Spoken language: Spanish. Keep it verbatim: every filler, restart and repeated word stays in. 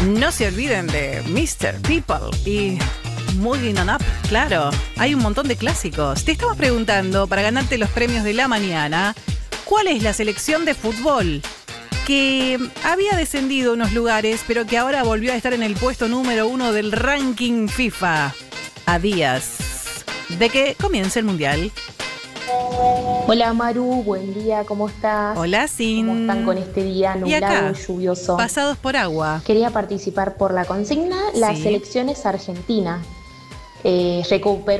No se olviden de mister People y Moving On Up, claro, hay un montón de clásicos. Te estamos preguntando, para ganarte los premios de la mañana, ¿cuál es la selección de fútbol que había descendido unos lugares, pero que ahora volvió a estar en el puesto número uno del ranking FIFA a días de que comience el Mundial? Hola Maru, buen día, ¿cómo estás? Hola, Sin. ¿Cómo están con este día nublado y lluvioso? Pasados por agua. Quería participar por la consigna. La Sí. selección es argentina. Eh, recuperó